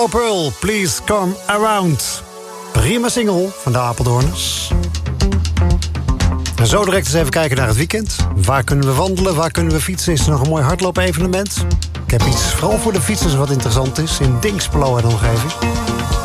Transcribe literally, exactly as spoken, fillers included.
Pearl, Please Come Around. Prima single van de Apeldoorners. En zo direct eens even kijken naar het weekend. Waar kunnen we wandelen, waar kunnen we fietsen? Is er nog een mooi hardloop-evenement? Ik heb iets, vooral voor de fietsers, wat interessant is. In Dinxperlo en omgeving.